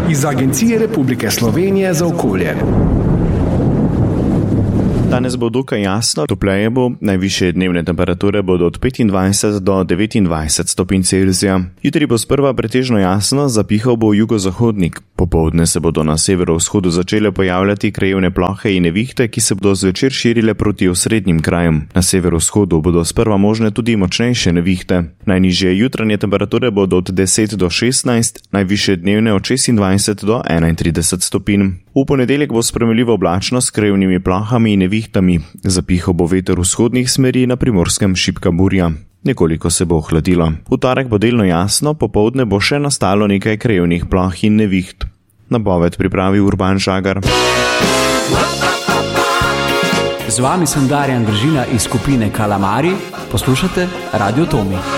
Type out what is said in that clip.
iz Agencije Republike Slovenije za okolje. Danes bo dokaj jasno, topleje bo, najvišje dnevne temperature bodo od 25 do 29 stopinj Celzija. Jutri bo sprva pretežno jasno, zapihal bo jugozahodnik. Popoldne se bodo na severovzhodu začele pojavljati krajevne plohe in nevihte, ki se bodo zvečer širile proti osrednjim krajem. Na severovzhodu bodo sprva možne tudi močnejše nevihte. Najnižje jutranje temperature bodo od 10 do 16, najvišje dnevne od 26 do 31 stopinj. V ponedeljek bo sprejemljivo oblačno s krajevnimi plohami in nevihtami. Zapihal bo veter vzhodnih smeri, na Primorskem šibka burja. Nekoliko se bo ohladilo. V torek bo delno jasno, popoldne bo še nastalo nekaj krajevnih ploh in neviht. Napoved pripravi Urban Žagar. Z vami sem Darjan Gržina iz skupine Kalamari. Poslušate Radio Tomi.